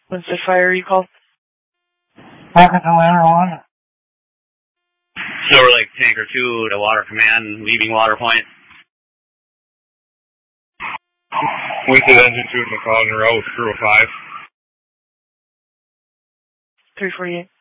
What's the fire you called? Rocket Atlanta 1. Silver Lake Tanker 2 to Water Command, leaving Water Point. Wasted Engine 2 to McCall and Row, 305. 348.